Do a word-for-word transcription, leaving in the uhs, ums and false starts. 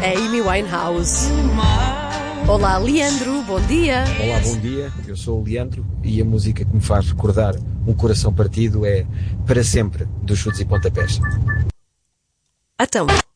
É Amy Winehouse. Olá, Leandro, bom dia. Olá, bom dia. Eu sou o Leandro e a música que me faz recordar um coração partido é Para Sempre, dos Chutes e Pontapés. Então...